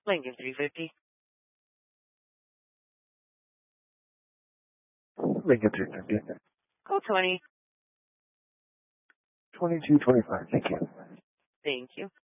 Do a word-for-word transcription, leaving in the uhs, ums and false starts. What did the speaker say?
Lincoln three fifty. Lincoln three fifty. Call twenty. twenty-two twenty-five. Thank you. Thank you.